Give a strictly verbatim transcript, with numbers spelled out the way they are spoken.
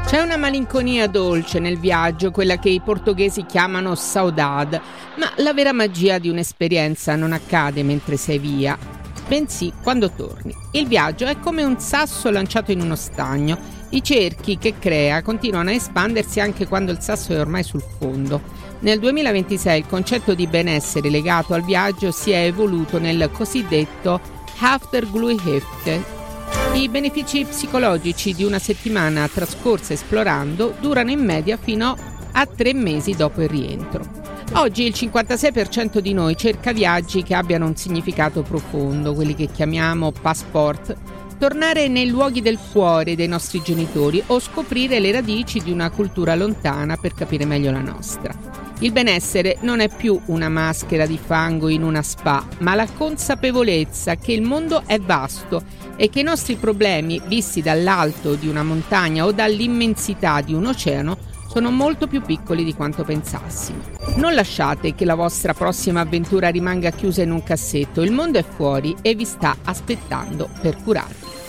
C'è una malinconia dolce nel viaggio, quella che i portoghesi chiamano saudade, ma la vera magia di un'esperienza non accade mentre sei via, bensì quando torni. Il viaggio è come un sasso lanciato in uno stagno. I cerchi che crea continuano a espandersi anche quando il sasso è ormai sul fondo. Nel duemilaventisei il concetto di benessere legato al viaggio si è evoluto nel cosiddetto Afterglühefte. I benefici psicologici di una settimana trascorsa esplorando durano in media fino a tre mesi dopo il rientro. Oggi il cinquantasei per cento di noi cerca viaggi che abbiano un significato profondo, quelli che chiamiamo passport, tornare nei luoghi del cuore dei nostri genitori o scoprire le radici di una cultura lontana per capire meglio la nostra. Il benessere non è più una maschera di fango in una spa, ma la consapevolezza che il mondo è vasto e che i nostri problemi, visti dall'alto di una montagna o dall'immensità di un oceano, sono molto più piccoli di quanto pensassimo. Non lasciate che la vostra prossima avventura rimanga chiusa in un cassetto. Il mondo è fuori e vi sta aspettando per curarvi.